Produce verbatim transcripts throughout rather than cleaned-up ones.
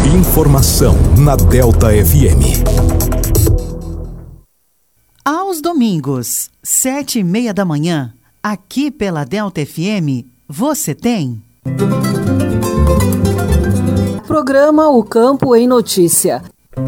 Informação na Delta F M. Aos domingos, sete e meia da manhã, aqui pela Delta F M, você tem... Programa O Campo em Notícia.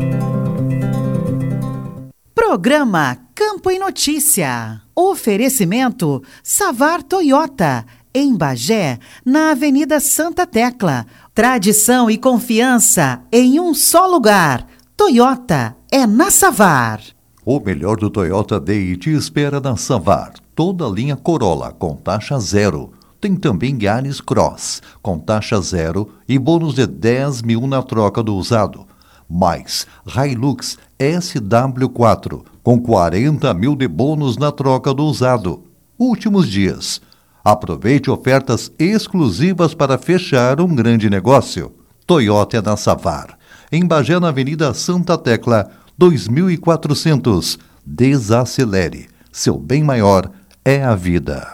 Programa Campo em Notícia. Oferecimento Savar Toyota, em Bagé, na Avenida Santa Tecla. Tradição e confiança em um só lugar. Toyota é na Savar. O melhor do Toyota Day te espera na Savar. Toda a linha Corolla com taxa zero. Tem também Yaris Cross com taxa zero e bônus de dez mil na troca do usado. Mais Hilux S W quatro com quarenta mil de bônus na troca do usado. Últimos dias. Aproveite ofertas exclusivas para fechar um grande negócio. Toyota é na Savar. Em Bagé, na Avenida Santa Tecla, dois mil e quatrocentos. Desacelere. Seu bem maior é a vida.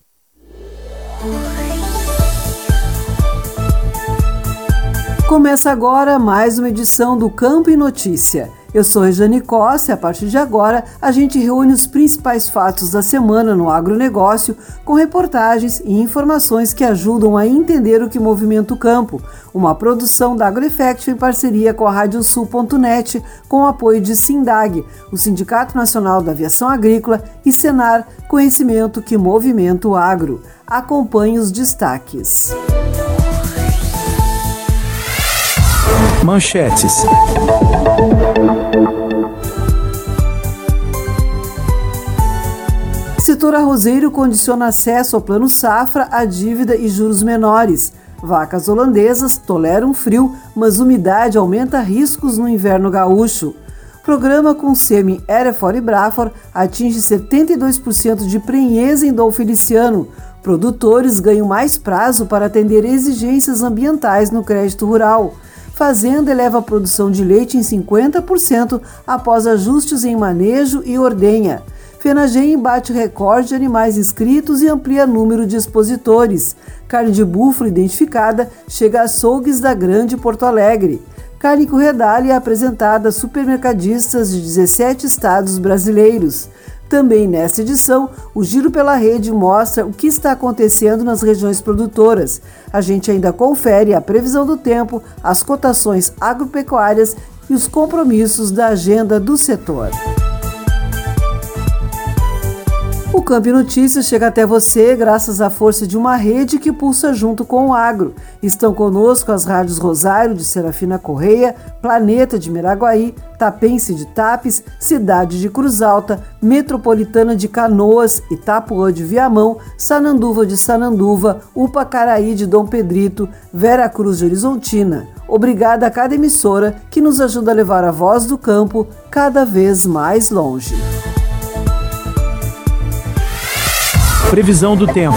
Começa agora mais uma edição do Campo em Notícia. Eu sou Rejane Costa e a partir de agora a gente reúne os principais fatos da semana no agronegócio com reportagens e informações que ajudam a entender o que movimenta o campo. Uma produção da AgroEffect em parceria com a Radiosul ponto net com o apoio de Sindag, o Sindicato Nacional da Aviação Agrícola e Senar, conhecimento que movimenta o agro. Acompanhe os destaques. Manchetes. Setor arrozeiro condiciona acesso ao Plano Safra a dívida e juros menores. Vacas holandesas toleram frio, mas umidade aumenta riscos no inverno gaúcho. Programa com sêmen Hereford e Braford atinge setenta e dois por cento de prenhez em Dom Feliciano. Produtores ganham mais prazo para atender exigências ambientais no crédito rural. Fazenda eleva a produção de leite em cinquenta por cento após ajustes em manejo e ordenha. Fenagem bate recorde de animais inscritos e amplia número de expositores. Carne de búfalo identificada chega a açougues da Grande Porto Alegre. Carne Corredale é apresentada a supermercadistas de dezessete estados brasileiros. Também nesta edição, o Giro pela Rede mostra o que está acontecendo nas regiões produtoras. A gente ainda confere a previsão do tempo, as cotações agropecuárias e os compromissos da agenda do setor. O Campo em Notícias chega até você graças à força de uma rede que pulsa junto com o agro. Estão conosco as rádios Rosário de Serafina Correia, Planeta de Miraguaí, Tapense de Tapes, Cidade de Cruz Alta, Metropolitana de Canoas, Itapuã de Viamão, Sananduva de Sananduva, Upacaraí de Dom Pedrito, Vera Cruz de Horizontina. Obrigada a cada emissora que nos ajuda a levar a voz do campo cada vez mais longe. Previsão do tempo.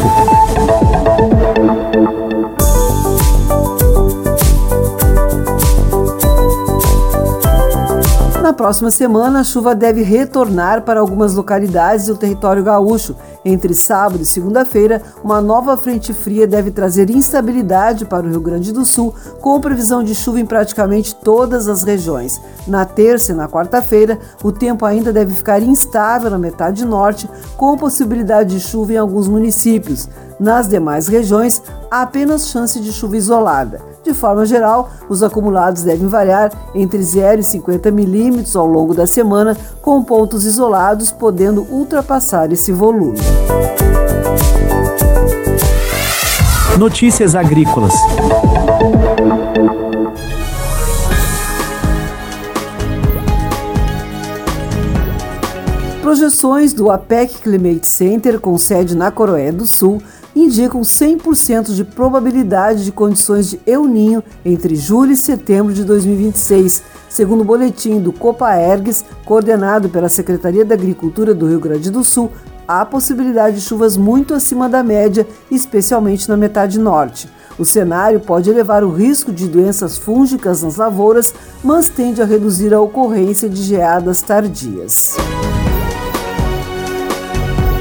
Na próxima semana, a chuva deve retornar para algumas localidades do território gaúcho. Entre sábado e segunda-feira, uma nova frente fria deve trazer instabilidade para o Rio Grande do Sul, com previsão de chuva em praticamente todas as regiões. Na terça e na quarta-feira, o tempo ainda deve ficar instável na metade norte, com possibilidade de chuva em alguns municípios. Nas demais regiões, há apenas chance de chuva isolada. De forma geral, os acumulados devem variar entre zero e cinquenta milímetros ao longo da semana, com pontos isolados podendo ultrapassar esse volume. Notícias agrícolas. Projeções do APEC Climate Center, com sede na Coreia do Sul, indicam cem por cento de probabilidade de condições de El Niño entre julho e setembro de dois mil e vinte e seis, segundo o boletim do Copaergs, coordenado pela Secretaria da Agricultura do Rio Grande do Sul. Há possibilidade de chuvas muito acima da média, especialmente na metade norte. O cenário pode elevar o risco de doenças fúngicas nas lavouras, mas tende a reduzir a ocorrência de geadas tardias.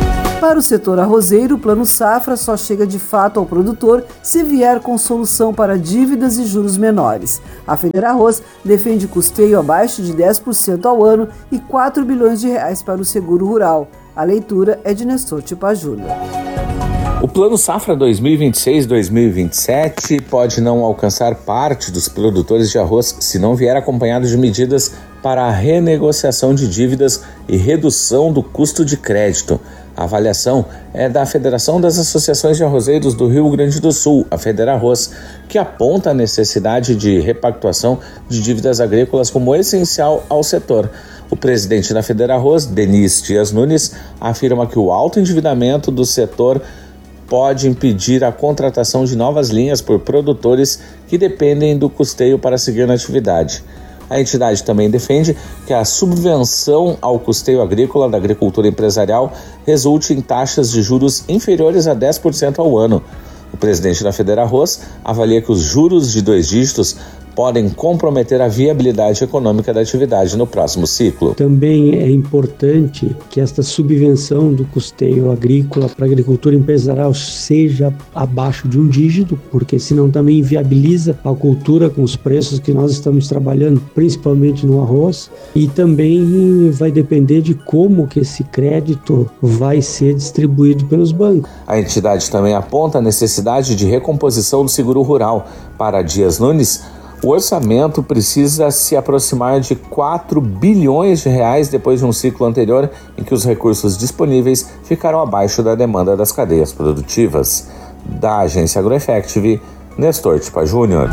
Para o setor arrozeiro, o Plano Safra só chega de fato ao produtor se vier com solução para dívidas e juros menores. A Federarroz defende custeio abaixo de dez por cento ao ano e quatro bilhões de reais para o seguro rural. A leitura é de Nestor Tipa Júnior. O Plano Safra dois mil e vinte e seis a dois mil e vinte e sete pode não alcançar parte dos produtores de arroz se não vier acompanhado de medidas para a renegociação de dívidas e redução do custo de crédito. A avaliação é da Federação das Associações de Arrozeiros do Rio Grande do Sul, a Federarroz, que aponta a necessidade de repactuação de dívidas agrícolas como essencial ao setor. O presidente da Federarroz, Denis Dias Nunes, afirma que o alto endividamento do setor pode impedir a contratação de novas linhas por produtores que dependem do custeio para seguir na atividade. A entidade também defende que a subvenção ao custeio agrícola da agricultura empresarial resulte em taxas de juros inferiores a dez por cento ao ano. O presidente da Federarroz avalia que os juros de dois dígitos podem comprometer a viabilidade econômica da atividade no próximo ciclo. Também é importante que esta subvenção do custeio agrícola para a agricultura empresarial seja abaixo de um dígito, porque senão também inviabiliza a cultura com os preços que nós estamos trabalhando, principalmente no arroz, e também vai depender de como que esse crédito vai ser distribuído pelos bancos. A entidade também aponta a necessidade de recomposição do seguro rural. Para Dias Nunes, o orçamento precisa se aproximar de quatro bilhões de reais depois de um ciclo anterior em que os recursos disponíveis ficaram abaixo da demanda das cadeias produtivas. Da agência AgroEffective, Nestor Tipa Júnior.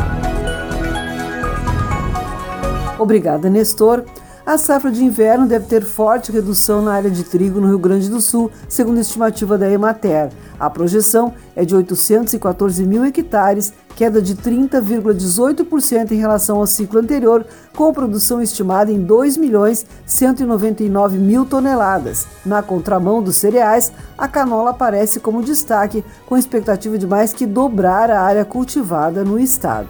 Obrigada, Nestor. A safra de inverno deve ter forte redução na área de trigo no Rio Grande do Sul, segundo a estimativa da Emater. A projeção é de oitocentos e quatorze mil hectares, queda de trinta vírgula dezoito por cento em relação ao ciclo anterior, com produção estimada em dois milhões cento e noventa e nove mil toneladas. Na contramão dos cereais, a canola aparece como destaque, com expectativa de mais que dobrar a área cultivada no estado.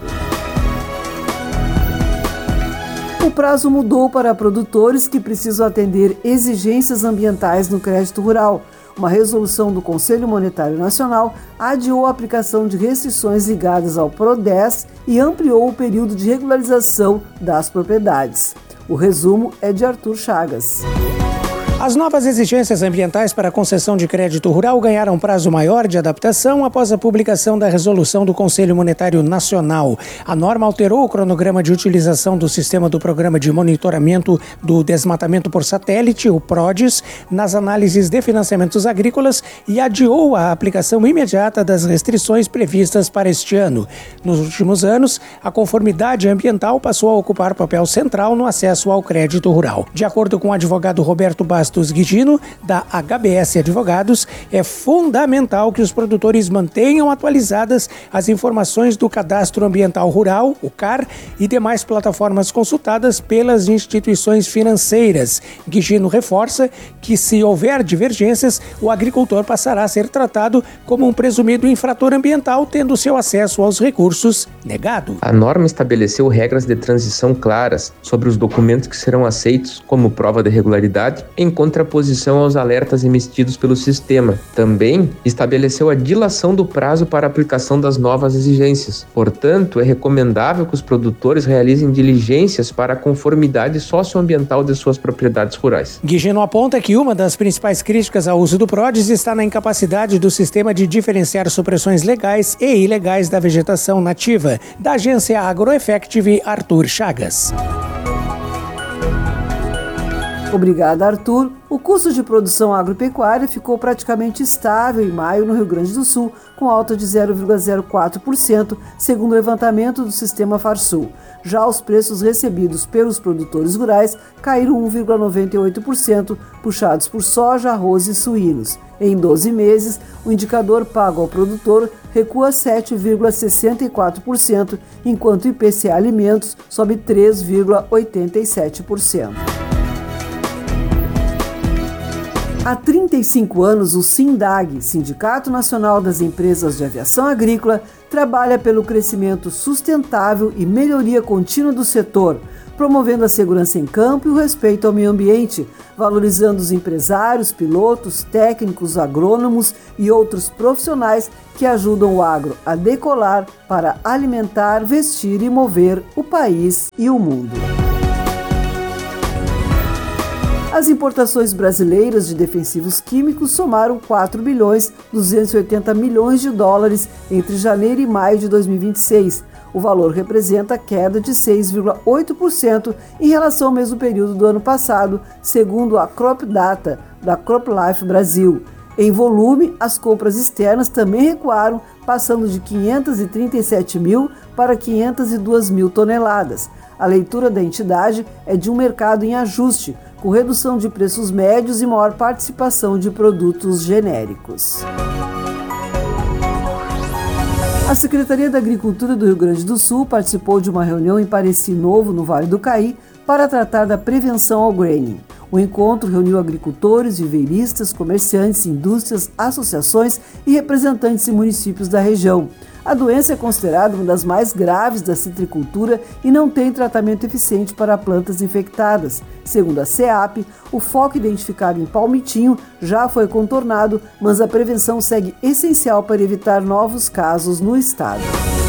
O prazo mudou para produtores que precisam atender exigências ambientais no crédito rural. Uma resolução do Conselho Monetário Nacional adiou a aplicação de restrições ligadas ao PRODES e ampliou o período de regularização das propriedades. O resumo é de Arthur Chagas. As novas exigências ambientais para a concessão de crédito rural ganharam prazo maior de adaptação após a publicação da resolução do Conselho Monetário Nacional. A norma alterou o cronograma de utilização do sistema do Programa de Monitoramento do Desmatamento por Satélite, o PRODES, nas análises de financiamentos agrícolas e adiou a aplicação imediata das restrições previstas para este ano. Nos últimos anos, a conformidade ambiental passou a ocupar papel central no acesso ao crédito rural. De acordo com o advogado Roberto Bastos Guidino, da H B S Advogados, é fundamental que os produtores mantenham atualizadas as informações do Cadastro Ambiental Rural, o C A R, e demais plataformas consultadas pelas instituições financeiras. Guidino reforça que, se houver divergências, o agricultor passará a ser tratado como um presumido infrator ambiental, tendo seu acesso aos recursos negado. A norma estabeleceu regras de transição claras sobre os documentos que serão aceitos como prova de regularidade, em contraposição aos alertas emitidos pelo sistema. Também estabeleceu a dilação do prazo para a aplicação das novas exigências. Portanto, é recomendável que os produtores realizem diligências para a conformidade socioambiental de suas propriedades rurais. Guigeno aponta que uma das principais críticas ao uso do PRODES está na incapacidade do sistema de diferenciar supressões legais e ilegais da vegetação nativa. Da agência AgroEffective, Arthur Chagas. Obrigada, Arthur. O custo de produção agropecuária ficou praticamente estável em maio no Rio Grande do Sul, com alta de zero vírgula zero quatro por cento, segundo o levantamento do Sistema Farsul. Já os preços recebidos pelos produtores rurais caíram um vírgula noventa e oito por cento, puxados por soja, arroz e suínos. Em doze meses, o indicador pago ao produtor recua sete vírgula sessenta e quatro por cento, enquanto o I P C A Alimentos sobe três vírgula oitenta e sete por cento. Há trinta e cinco anos, o SINDAG, Sindicato Nacional das Empresas de Aviação Agrícola, trabalha pelo crescimento sustentável e melhoria contínua do setor, promovendo a segurança em campo e o respeito ao meio ambiente, valorizando os empresários, pilotos, técnicos, agrônomos e outros profissionais que ajudam o agro a decolar para alimentar, vestir e mover o país e o mundo. As importações brasileiras de defensivos químicos somaram quatro bilhões duzentos e oitenta milhões de dólares entre janeiro e maio de dois mil e vinte e seis. O valor representa queda de seis vírgula oito por cento em relação ao mesmo período do ano passado, segundo a Crop Data da CropLife Brasil. Em volume, as compras externas também recuaram, passando de quinhentos e trinta e sete mil para quinhentos e duas mil toneladas. A leitura da entidade é de um mercado em ajuste, com redução de preços médios e maior participação de produtos genéricos. A Secretaria da Agricultura do Rio Grande do Sul participou de uma reunião em Pareci Novo, no Vale do Caí, para tratar da prevenção ao greening. O encontro reuniu agricultores, viveiristas, comerciantes, indústrias, associações e representantes de municípios da região. A doença é considerada uma das mais graves da citricultura e não tem tratamento eficiente para plantas infectadas. Segundo a SEAP, o foco identificado em palmitinho já foi contornado, mas a prevenção segue essencial para evitar novos casos no estado.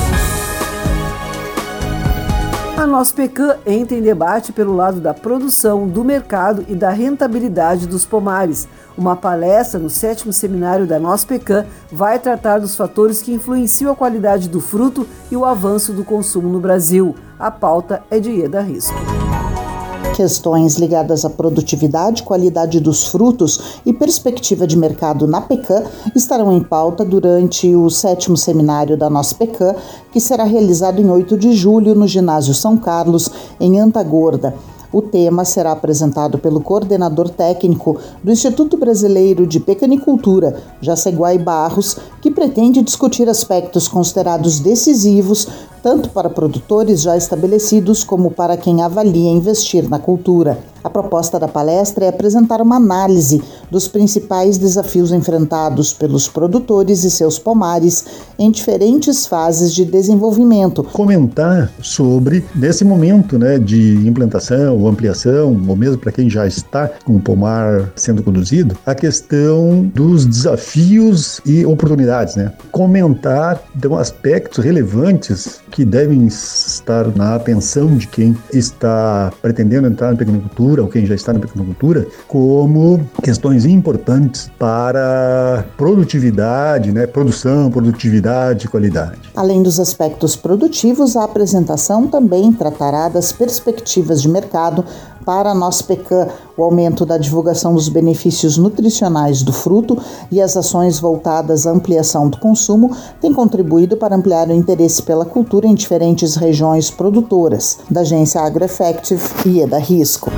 A NOSPECAM entra em debate pelo lado da produção, do mercado e da rentabilidade dos pomares. Uma palestra no sétimo seminário da NOSPECAM vai tratar dos fatores que influenciam a qualidade do fruto e o avanço do consumo no Brasil. A pauta é de Ieda Risco. Questões ligadas à produtividade, qualidade dos frutos e perspectiva de mercado na PECAM estarão em pauta durante o sétimo seminário da NOSPECAM, que será realizado em oito de julho no Ginásio São Carlos, em Antagorda. O tema será apresentado pelo coordenador técnico do Instituto Brasileiro de Pecanicultura, Jaceguai Barros, que pretende discutir aspectos considerados decisivos tanto para produtores já estabelecidos como para quem avalia investir na cultura. A proposta da palestra é apresentar uma análise dos principais desafios enfrentados pelos produtores e seus pomares em diferentes fases de desenvolvimento. Comentar sobre, nesse momento, né, de implantação ou ampliação, ou mesmo para quem já está com o pomar sendo conduzido, a questão dos desafios e oportunidades, né? Comentar então, aspectos relevantes que devem estar na atenção de quem está pretendendo entrar na pecanicultura ou quem já está na pecanicultura, como questões importantes para produtividade, né? Produção, produtividade e qualidade. Além dos aspectos produtivos, a apresentação também tratará das perspectivas de mercado para a NOSPECAM, o aumento da divulgação dos benefícios nutricionais do fruto e as ações voltadas à ampliação do consumo têm contribuído para ampliar o interesse pela cultura em diferentes regiões produtoras. Da agência AgroEffective, Ieda Risco.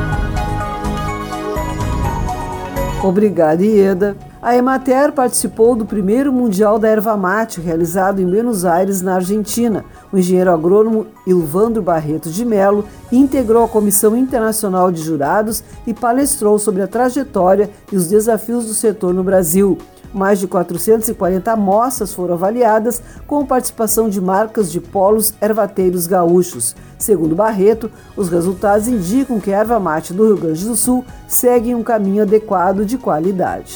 Obrigada, Ieda. A Emater participou do primeiro Mundial da Erva Mate, realizado em Buenos Aires, na Argentina. O engenheiro agrônomo Ilvandro Barreto de Mello integrou a Comissão Internacional de Jurados e palestrou sobre a trajetória e os desafios do setor no Brasil. Mais de quatrocentas e quarenta amostras foram avaliadas, com participação de marcas de polos ervateiros gaúchos. Segundo Barreto, os resultados indicam que a erva mate do Rio Grande do Sul segue um caminho adequado de qualidade.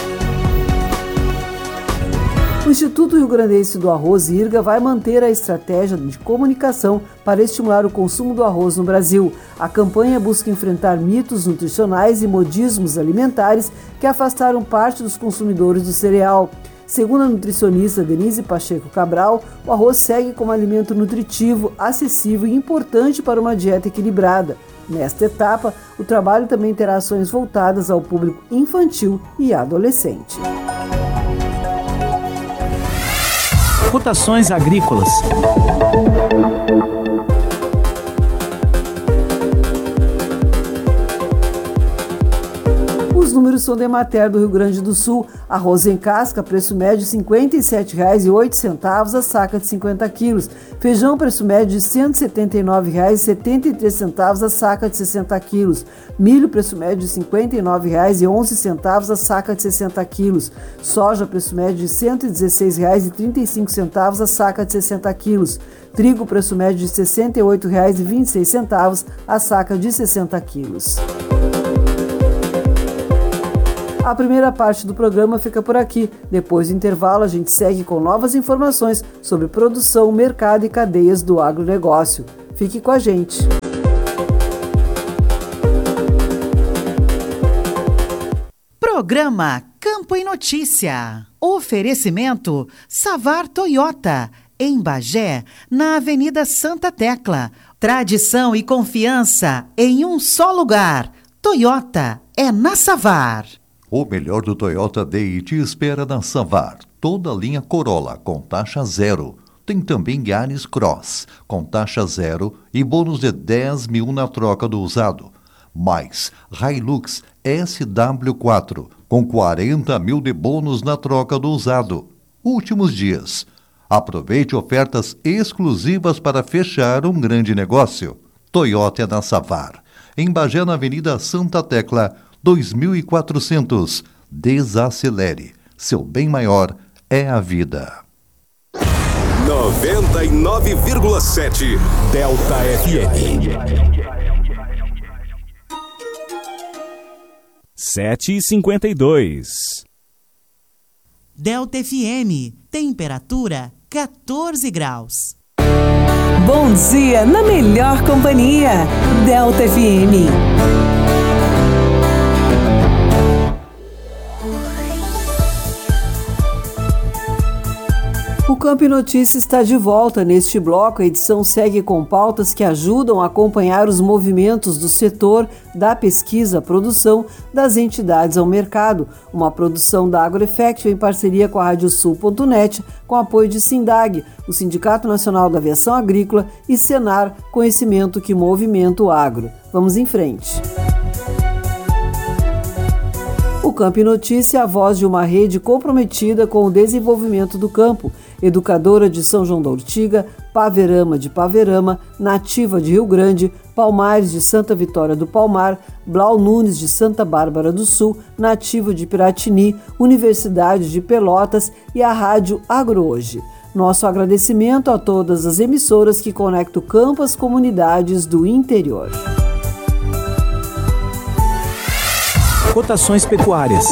O Instituto Rio Grandense do Arroz, IRGA, vai manter a estratégia de comunicação para estimular o consumo do arroz no Brasil. A campanha busca enfrentar mitos nutricionais e modismos alimentares que afastaram parte dos consumidores do cereal. Segundo a nutricionista Denise Pacheco Cabral, o arroz segue como alimento nutritivo, acessível e importante para uma dieta equilibrada. Nesta etapa, o trabalho também terá ações voltadas ao público infantil e adolescente. Cotações agrícolas. Os números números são da Emater do Rio Grande do Sul. Arroz em casca, preço médio cinquenta e sete reais e oito centavos a saca de cinquenta quilos. Feijão, preço médio de cento e setenta e nove reais e setenta e três centavos a saca de sessenta quilos. Milho, preço médio de cinquenta e nove reais e onze centavos a saca de sessenta quilos. Soja, preço médio de cento e dezesseis reais e trinta e cinco centavos a saca de sessenta quilos. Trigo, preço médio de sessenta e oito reais e vinte e seis centavos a saca de sessenta quilos. A primeira parte do programa fica por aqui. Depois do intervalo, a gente segue com novas informações sobre produção, mercado e cadeias do agronegócio. Fique com a gente. Programa Campo e Notícia. Oferecimento Savar Toyota, em Bagé, na Avenida Santa Tecla. Tradição e confiança em um só lugar. Toyota é na Savar. O melhor do Toyota Day te espera na Savar. Toda a linha Corolla com taxa zero. Tem também Yaris Cross com taxa zero e bônus de dez mil na troca do usado. Mais Hilux S W quatro com quarenta mil de bônus na troca do usado. Últimos dias. Aproveite ofertas exclusivas para fechar um grande negócio. Toyota é na Savar. Em Bagé, na Avenida Santa Tecla, dois mil e quatrocentos. Desacelere. Seu bem maior é a vida. noventa e nove vírgula sete Delta F M. sete e cinquenta e dois. Delta F M, temperatura quatorze graus. Bom dia na melhor companhia. Delta F M. O Campo e Notícia está de volta. Neste bloco, a edição segue com pautas que ajudam a acompanhar os movimentos do setor, da pesquisa à produção, das entidades ao mercado. Uma produção da AgroEffect em parceria com a Radiosul ponto net, com apoio de Sindag, o Sindicato Nacional da Aviação Agrícola, e Senar, conhecimento que movimenta o agro. Vamos em frente. O Campo e Notícia é a voz de uma rede comprometida com o desenvolvimento do campo. Educadora de São João da Ortiga, Paverama de Paverama, Nativa de Rio Grande, Palmares de Santa Vitória do Palmar, Blau Nunes de Santa Bárbara do Sul, Nativa de Piratini, Universidade de Pelotas e a Rádio Agro Hoje. Nosso agradecimento a todas as emissoras que conectam o campo às comunidades do interior. Cotações pecuárias.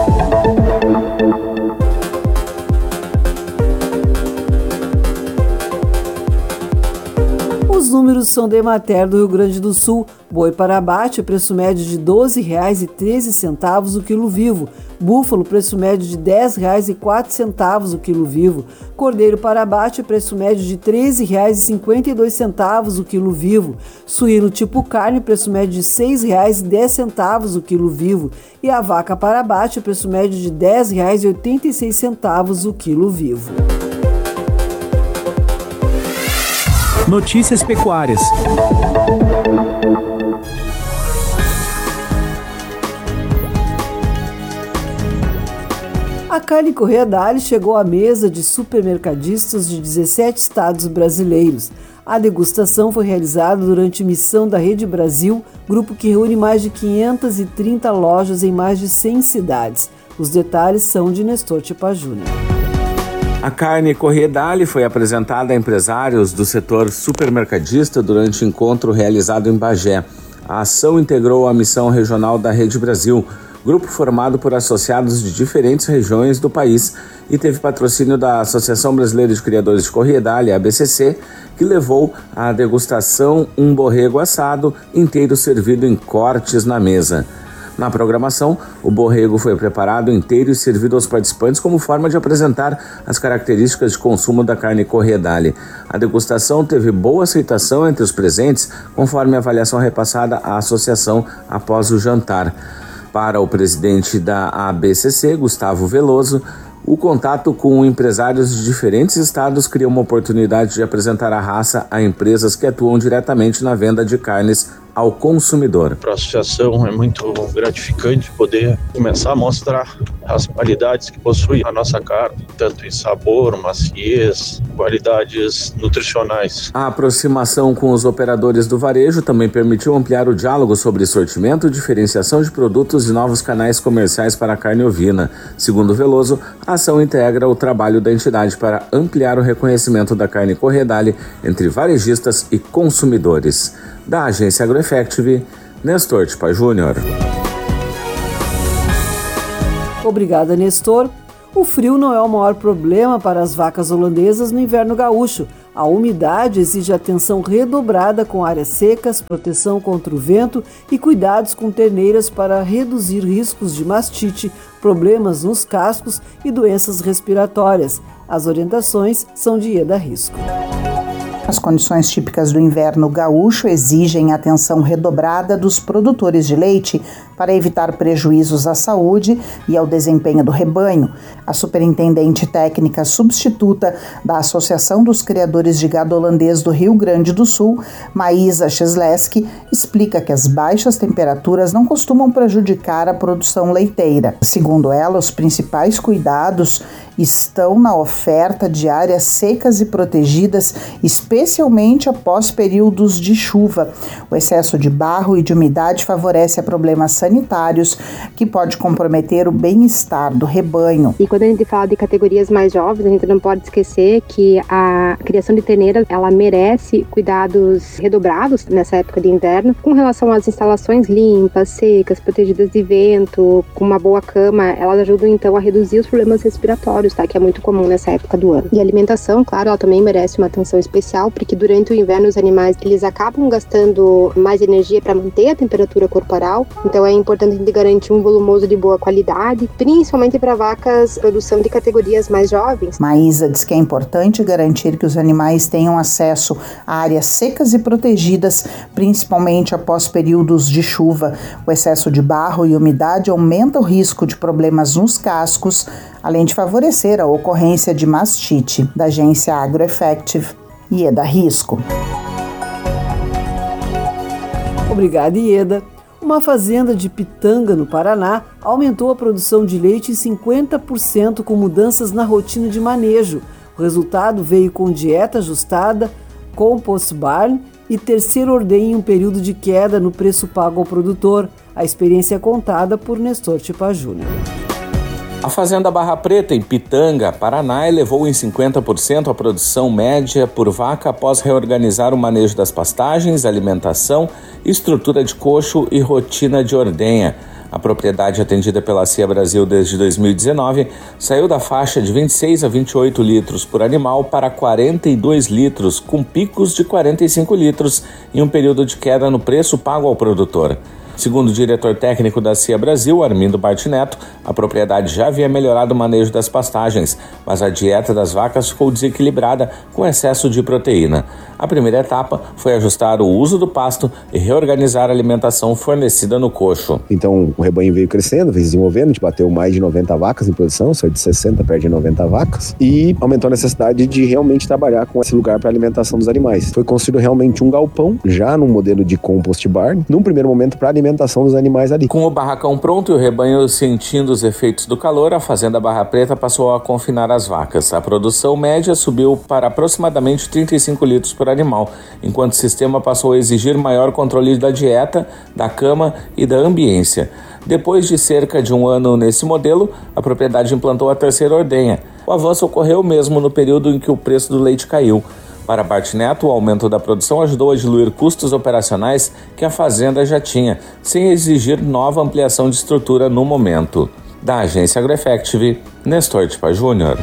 Os números são da Emater do Rio Grande do Sul. Boi para abate, preço médio de doze reais e treze centavos o quilo vivo. Búfalo, preço médio de dez reais e quatro centavos o quilo vivo. Cordeiro para abate, preço médio de treze reais e cinquenta e dois centavos o quilo vivo. Suíno tipo carne, preço médio de seis reais e dez centavos o quilo vivo. E a vaca para abate, preço médio de dez reais e oitenta e seis centavos o quilo vivo. Notícias pecuárias. A carne Correia Dali chegou à mesa de supermercadistas de dezessete estados brasileiros. A degustação foi realizada durante missão da Rede Brasil, grupo que reúne mais de quinhentas e trinta lojas em mais de cem cidades. Os detalhes são de Nestor Tipa Júnior. A carne Correia Dali foi apresentada a empresários do setor supermercadista durante o encontro realizado em Bagé. A ação integrou a missão regional da Rede Brasil, grupo formado por associados de diferentes regiões do país, e teve patrocínio da Associação Brasileira de Criadores de Correia Dali, A B C C, que levou à degustação um borrego assado inteiro servido em cortes na mesa. Na programação, o borrego foi preparado inteiro e servido aos participantes como forma de apresentar as características de consumo da carne Correia Dali. A degustação teve boa aceitação entre os presentes, conforme a avaliação repassada à associação após o jantar. Para o presidente da A B C C, Gustavo Veloso, o contato com empresários de diferentes estados cria uma oportunidade de apresentar a raça a empresas que atuam diretamente na venda de carnes ao consumidor. Para a associação é muito gratificante poder começar a mostrar as qualidades que possui a nossa carne, tanto em sabor, maciez, qualidades nutricionais. A aproximação com os operadores do varejo também permitiu ampliar o diálogo sobre sortimento, diferenciação de produtos e novos canais comerciais para a carne ovina. Segundo Veloso, a ação integra o trabalho da entidade para ampliar o reconhecimento da carne corredale entre varejistas e consumidores. Da agência AgroEffective, Nestor Tipa Júnior. Obrigada, Nestor. O frio não é o maior problema para as vacas holandesas no inverno gaúcho. A umidade exige atenção redobrada com áreas secas, proteção contra o vento e cuidados com terneiras para reduzir riscos de mastite, problemas nos cascos e doenças respiratórias. As orientações são de Ieda Risco. As condições típicas do inverno gaúcho exigem atenção redobrada dos produtores de leite para evitar prejuízos à saúde e ao desempenho do rebanho. A superintendente técnica substituta da Associação dos Criadores de Gado Holandês do Rio Grande do Sul, Maísa Chesleski, explica que as baixas temperaturas não costumam prejudicar a produção leiteira. Segundo ela, os principais cuidados estão na oferta de áreas secas e protegidas, especialmente após períodos de chuva. O excesso de barro e de umidade favorece a problemas sanitários que pode comprometer o bem-estar do rebanho. E quando a gente fala de categorias mais jovens, a gente não pode esquecer que a criação de terneiras, ela merece cuidados redobrados nessa época de inverno, com relação às instalações limpas, secas, protegidas de vento, com uma boa cama. Elas ajudam então a reduzir os problemas respiratórios, tá? Que é muito comum nessa época do ano. E a alimentação, claro, ela também merece uma atenção especial, porque durante o inverno os animais, eles acabam gastando mais energia para manter a temperatura corporal, então é importante a gente garantir um volumoso de boa qualidade, principalmente para vacas produção de categorias mais jovens. Maísa diz que é importante garantir que os animais tenham acesso a áreas secas e protegidas, principalmente após períodos de chuva. O excesso de barro e umidade aumenta o risco de problemas nos cascos, além de favorecer a ocorrência de mastite. Da agência AgroEffective, Ieda Risco. Obrigada, Ieda. Uma fazenda de Pitanga, no Paraná, aumentou a produção de leite em cinquenta por cento com mudanças na rotina de manejo. O resultado veio com dieta ajustada, compost barn e terceiro ordenho em um período de queda no preço pago ao produtor. A experiência é contada por Nestor Tipa Júnior. A fazenda Barra Preta, em Pitanga, Paraná, elevou em cinquenta por cento a produção média por vaca após reorganizar o manejo das pastagens, alimentação, estrutura de coxo e rotina de ordenha. A propriedade, atendida pela C I A Brasil desde dois mil e dezenove, saiu da faixa de vinte e seis a vinte e oito litros por animal para quarenta e dois litros, com picos de quarenta e cinco litros em um período de queda no preço pago ao produtor. Segundo o diretor técnico da C I A Brasil, Armindo Bartineto, a propriedade já havia melhorado o manejo das pastagens, mas a dieta das vacas ficou desequilibrada com excesso de proteína. A primeira etapa foi ajustar o uso do pasto e reorganizar a alimentação fornecida no coxo. Então o rebanho veio crescendo, veio desenvolvendo, a gente bateu mais de noventa vacas em produção, saiu de sessenta, perto de noventa vacas, e aumentou a necessidade de realmente trabalhar com esse lugar para alimentação dos animais. Foi construído realmente um galpão, já no modelo de compost barn, num primeiro momento para alimentação dos animais ali. Com o barracão pronto e o rebanho sentindo os efeitos do calor, a fazenda Barra Preta passou a confinar as vacas. A produção média subiu para aproximadamente trinta e cinco litros por animal, enquanto o sistema passou a exigir maior controle da dieta, da cama e da ambiência. Depois de cerca de um ano nesse modelo, a propriedade implantou a terceira ordenha. O avanço ocorreu mesmo no período em que o preço do leite caiu. Para Bartineto, o aumento da produção ajudou a diluir custos operacionais que a fazenda já tinha, sem exigir nova ampliação de estrutura no momento. Da agência AgroEffective, Nestor Tipa Júnior.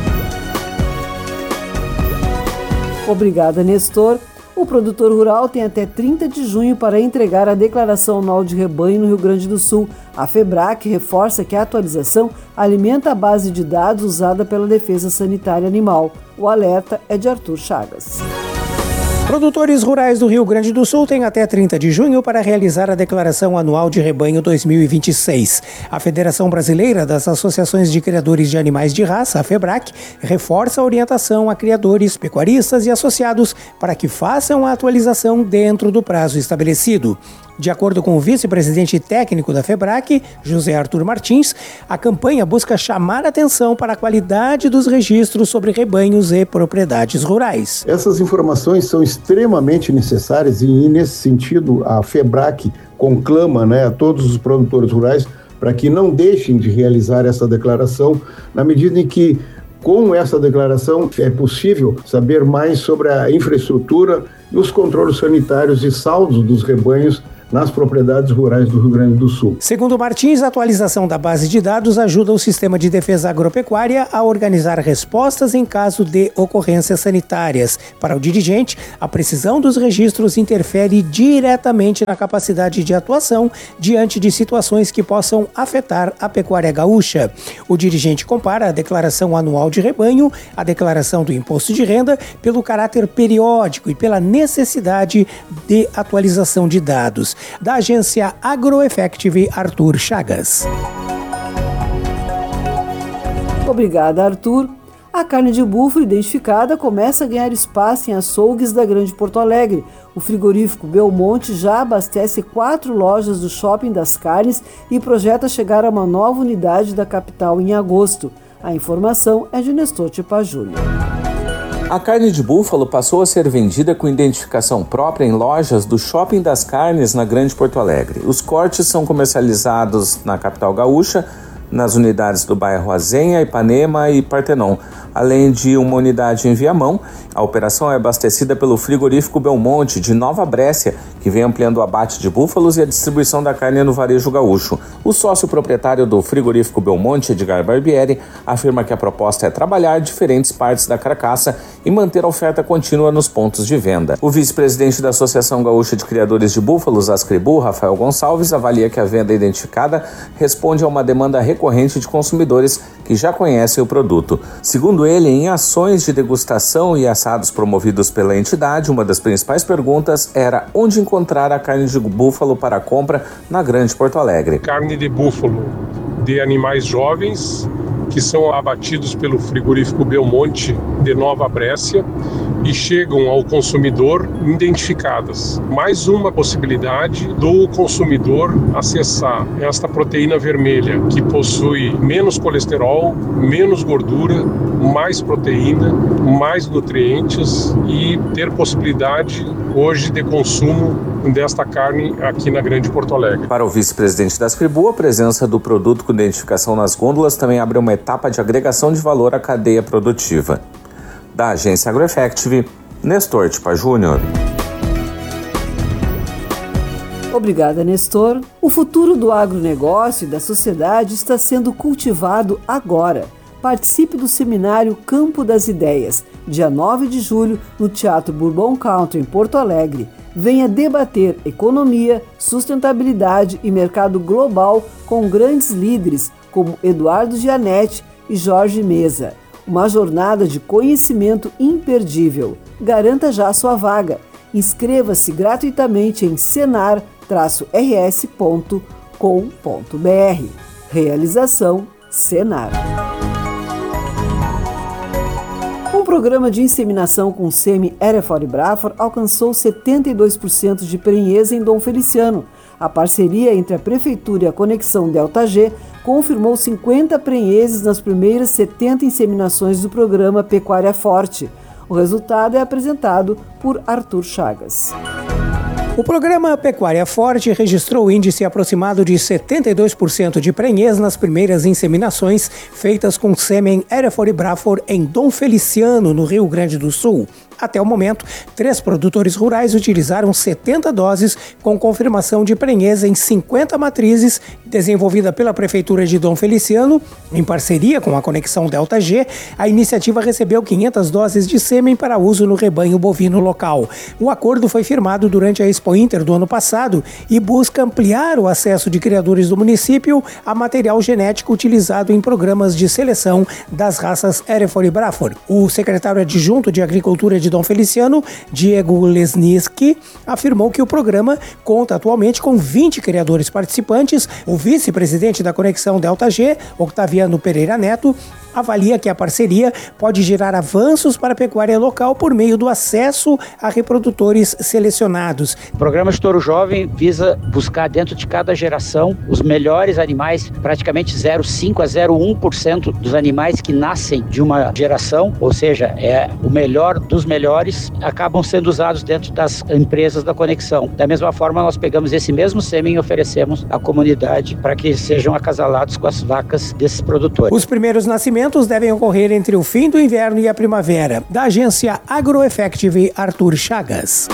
Obrigada, Nestor. O produtor rural tem até trinta de junho para entregar a declaração anual de rebanho no Rio Grande do Sul. A FEBRAC reforça que a atualização alimenta a base de dados usada pela Defesa Sanitária Animal. O alerta é de Arthur Chagas. Produtores rurais do Rio Grande do Sul têm até trinta de junho para realizar a Declaração Anual de Rebanho dois mil e vinte e seis. A Federação Brasileira das Associações de Criadores de Animais de Raça, a FEBRAC, reforça a orientação a criadores, pecuaristas e associados para que façam a atualização dentro do prazo estabelecido. De acordo com o vice-presidente técnico da FEBRAC, José Arthur Martins, a campanha busca chamar atenção para a qualidade dos registros sobre rebanhos e propriedades rurais. Essas informações são extremamente necessárias e, nesse sentido, a FEBRAC conclama, né, a todos os produtores rurais para que não deixem de realizar essa declaração, na medida em que, com essa declaração, é possível saber mais sobre a infraestrutura e os controles sanitários e saldos dos rebanhos nas propriedades rurais do Rio Grande do Sul. Segundo Martins, a atualização da base de dados ajuda o Sistema de Defesa Agropecuária a organizar respostas em caso de ocorrências sanitárias. Para o dirigente, a precisão dos registros interfere diretamente na capacidade de atuação diante de situações que possam afetar a pecuária gaúcha. O dirigente compara a declaração anual de rebanho à declaração do imposto de renda pelo caráter periódico e pela necessidade de atualização de dados. Da agência AgroEffective, Arthur Chagas. Obrigada, Arthur. A carne de búfalo identificada começa a ganhar espaço em açougues da Grande Porto Alegre. O frigorífico Belmonte já abastece quatro lojas do Shopping das Carnes e projeta chegar a uma nova unidade da capital em agosto. A informação é de Nestor Tipa Júnior. A carne de búfalo passou a ser vendida com identificação própria em lojas do Shopping das Carnes na Grande Porto Alegre. Os cortes são comercializados na capital gaúcha, nas unidades do bairro Azenha, Ipanema e Partenon, além de uma unidade em Viamão. A operação é abastecida pelo frigorífico Belmonte de Nova Brécia, que vem ampliando o abate de búfalos e a distribuição da carne no varejo gaúcho. O sócio proprietário do frigorífico Belmonte, Edgar Barbieri, afirma que a proposta é trabalhar diferentes partes da carcaça e manter a oferta contínua nos pontos de venda. O vice-presidente da Associação Gaúcha de Criadores de Búfalos, Ascribu, Rafael Gonçalves, avalia que a venda identificada responde a uma demanda recorrente de consumidores que já conhecem o produto. Segundo ele, em ações de degustação e assados promovidos pela entidade, uma das principais perguntas era onde encontrar a carne de búfalo para compra na Grande Porto Alegre. Carne de búfalo de animais jovens que são abatidos pelo frigorífico Belmonte de Nova Brécia e chegam ao consumidor identificadas. Mais uma possibilidade do consumidor acessar esta proteína vermelha, que possui menos colesterol, menos gordura, mais proteína, mais nutrientes e ter possibilidade hoje de consumo desta carne aqui na Grande Porto Alegre. Para o vice-presidente da Ascribu, a presença do produto com identificação nas gôndolas também abre uma etapa de agregação de valor à cadeia produtiva. Da agência AgroEffective, Nestor Tipa Júnior. Obrigada, Nestor. O futuro do agronegócio e da sociedade está sendo cultivado agora. Participe do seminário Campo das Ideias, dia nove de julho, no Teatro Bourbon Country, em Porto Alegre. Venha debater economia, sustentabilidade e mercado global com grandes líderes como Eduardo Gianetti e Jorge Meza. Uma jornada de conhecimento imperdível. Garanta já a sua vaga. Inscreva-se gratuitamente em senar traço r s ponto com ponto b r. Realização Senar. O programa de inseminação com sêmen Hereford Braathor alcançou setenta e dois por cento de prenhez em Dom Feliciano. A parceria entre a Prefeitura e a Conexão Delta G confirmou cinquenta prenhezes nas primeiras setenta inseminações do programa Pecuária Forte. O resultado é apresentado por Arthur Chagas. O programa Pecuária Forte registrou o índice aproximado de setenta e dois por cento de prenhez nas primeiras inseminações feitas com sêmen Hereford Braathor em Dom Feliciano, no Rio Grande do Sul. Até o momento, três produtores rurais utilizaram setenta doses com confirmação de prenhez em cinquenta matrizes, desenvolvida pela Prefeitura de Dom Feliciano, em parceria com a Conexão Delta G. A iniciativa recebeu quinhentas doses de sêmen para uso no rebanho bovino local. O acordo foi firmado durante a Expo Inter do ano passado e busca ampliar o acesso de criadores do município a material genético utilizado em programas de seleção das raças Hereford Braathor. O secretário adjunto de Agricultura de de Dom Feliciano, Diego Lesniski, afirmou que o programa conta atualmente com vinte criadores participantes. O vice-presidente da Conexão Delta G, Octaviano Pereira Neto, avalia que a parceria pode gerar avanços para a pecuária local por meio do acesso a reprodutores selecionados. O programa Estouro Jovem visa buscar dentro de cada geração os melhores animais, praticamente zero vírgula cinco a zero vírgula um por cento dos animais que nascem de uma geração, ou seja, é o melhor dos melhores, acabam sendo usados dentro das empresas da Conexão. Da mesma forma, nós pegamos esse mesmo sêmen e oferecemos à comunidade para que sejam acasalados com as vacas desses produtores. Os primeiros nascimentos devem ocorrer entre o fim do inverno e a primavera. Da agência AgroEffective, Arthur Chagas.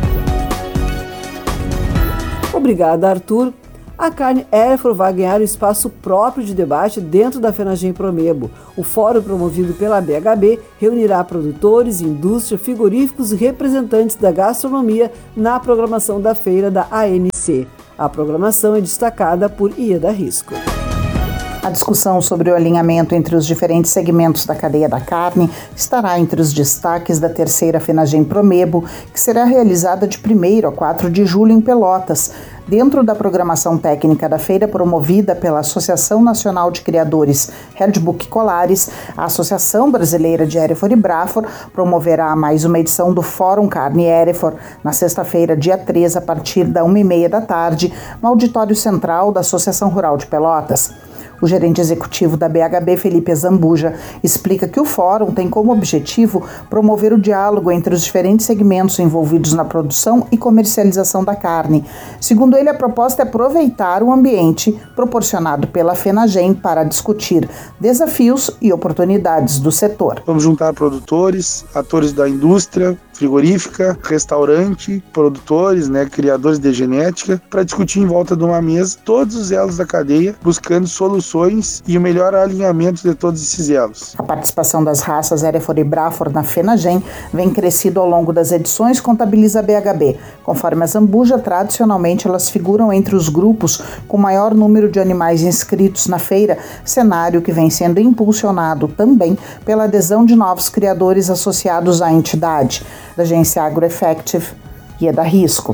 Obrigada, Arthur. A carne Hereford vai ganhar um espaço próprio de debate dentro da FENAGEM Promebo. O fórum promovido pela B H B reunirá produtores, indústria, frigoríficos e representantes da gastronomia na programação da feira da A N C. A programação é destacada por Ieda Risco. A discussão sobre o alinhamento entre os diferentes segmentos da cadeia da carne estará entre os destaques da terceira FENAGEM Promebo, que será realizada de primeiro a quatro de julho em Pelotas. Dentro da programação técnica da feira promovida pela Associação Nacional de Criadores Redbook Colares, a Associação Brasileira de Hereford e Braford promoverá mais uma edição do Fórum Carne Hereford na sexta-feira, dia três, a partir da uma e meia da tarde, no Auditório Central da Associação Rural de Pelotas. O gerente executivo da B H B, Felipe Zambuja, explica que o fórum tem como objetivo promover o diálogo entre os diferentes segmentos envolvidos na produção e comercialização da carne. Segundo ele, a proposta é aproveitar o ambiente proporcionado pela FENAGEM para discutir desafios e oportunidades do setor. Vamos juntar produtores, atores da indústria frigorífica, restaurante, produtores, né, criadores de genética, para discutir em volta de uma mesa todos os elos da cadeia, buscando soluções e o melhor alinhamento de todos esses elos. A participação das raças Hereford e Braford na FENAGEM vem crescido ao longo das edições, contabiliza a B H B. Conforme a Zambuja, tradicionalmente elas figuram entre os grupos com maior número de animais inscritos na feira, cenário que vem sendo impulsionado também pela adesão de novos criadores associados à entidade. Da agência AgroEffective, Ieda Risco.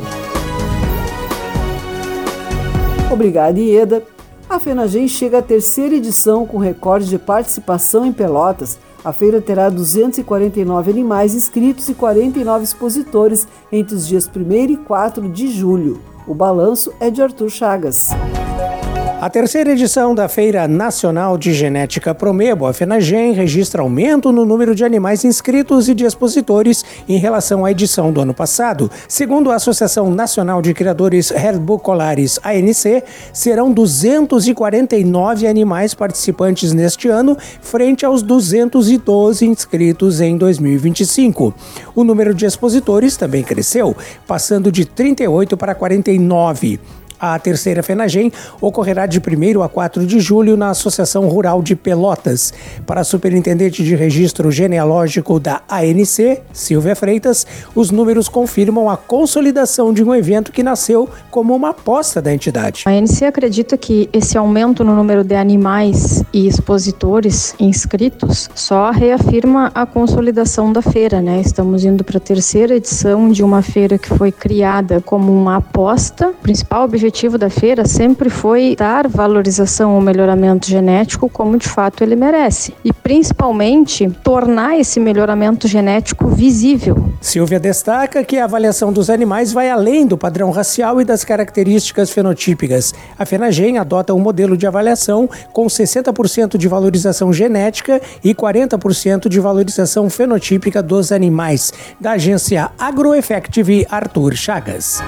Obrigada, Ieda. A FENAGEM chega à terceira edição com recorde de participação em Pelotas. A feira terá duzentos e quarenta e nove animais inscritos e quarenta e nove expositores entre os dias primeiro e quatro de julho. O balanço é de Arthur Chagas. A terceira edição da Feira Nacional de Genética Promebo, a FENAGEM, registra aumento no número de animais inscritos e de expositores em relação à edição do ano passado. Segundo a Associação Nacional de Criadores Redbook Colares, A N C, serão duzentos e quarenta e nove animais participantes neste ano, frente aos duzentos e doze inscritos em dois mil e vinte e cinco. O número de expositores também cresceu, passando de trinta e oito para quarenta e nove. A terceira FENAGEM ocorrerá de primeiro a quatro de julho na Associação Rural de Pelotas. Para a superintendente de registro genealógico da A N C, Silvia Freitas, os números confirmam a consolidação de um evento que nasceu como uma aposta da entidade. A A N C acredita que esse aumento no número de animais e expositores inscritos só reafirma a consolidação da feira, né? Estamos indo para a terceira edição de uma feira que foi criada como uma aposta. O principal objetivo O objetivo da feira sempre foi dar valorização ao melhoramento genético como de fato ele merece e principalmente tornar esse melhoramento genético visível. Silvia destaca que a avaliação dos animais vai além do padrão racial e das características fenotípicas. A FENAGEM adota um modelo de avaliação com sessenta por cento de valorização genética e quarenta por cento de valorização fenotípica dos animais. Da agência AgroEffective, Arthur Chagas.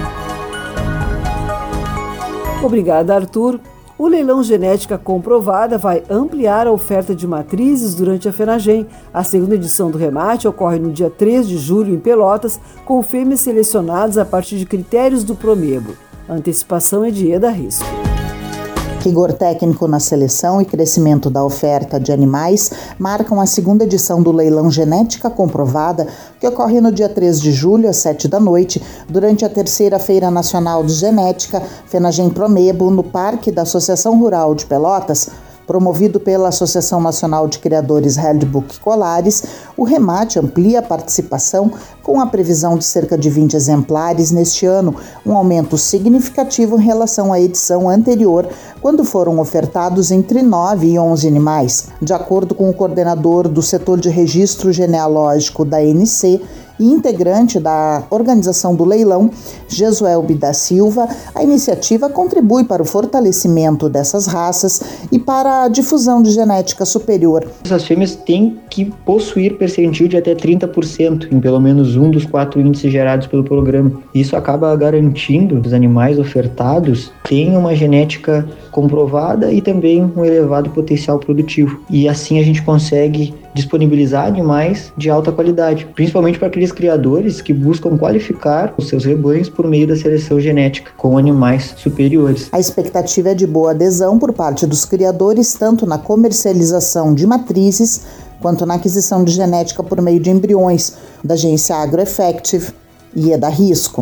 Obrigada, Arthur. O leilão Genética Comprovada vai ampliar a oferta de matrizes durante a FENAGEM. A segunda edição do remate ocorre no dia três de julho em Pelotas, com fêmeas selecionadas a partir de critérios do Promebo. A antecipação é de Ieda Risco. Rigor técnico na seleção e crescimento da oferta de animais marcam a segunda edição do leilão Genética Comprovada, que ocorre no dia três de julho, às sete da noite, durante a terceira Feira Nacional de Genética, FENAGEM Promebo, no Parque da Associação Rural de Pelotas. Promovido pela Associação Nacional de Criadores Redbook Colares, o remate amplia a participação com a previsão de cerca de vinte exemplares neste ano, um aumento significativo em relação à edição anterior, quando foram ofertados entre nove e onze animais. De acordo com o coordenador do setor de registro genealógico da A N C e integrante da organização do leilão, Jesuelbe da Silva, a iniciativa contribui para o fortalecimento dessas raças e para a difusão de genética superior. Essas fêmeas têm que possuir percentil de até trinta por cento em pelo menos um dos quatro índices gerados pelo programa. Isso acaba garantindo que os animais ofertados tenham uma genética comprovada e também um elevado potencial produtivo. E assim a gente consegue disponibilizar animais de alta qualidade, principalmente para aqueles criadores que buscam qualificar os seus rebanhos por meio da seleção genética com animais superiores. A expectativa é de boa adesão por parte dos criadores, tanto na comercialização de matrizes quanto na aquisição de genética por meio de embriões, da agência AgroEffective e Eda Risco.